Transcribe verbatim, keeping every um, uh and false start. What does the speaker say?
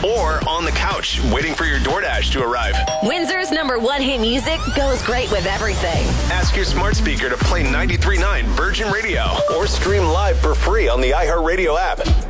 or on the couch waiting for your DoorDash to arrive. Windsor's number one hit music goes great with everything. Ask your smart speaker to play ninety-three point nine Virgin Radio or stream live for free on the iHeartRadio app.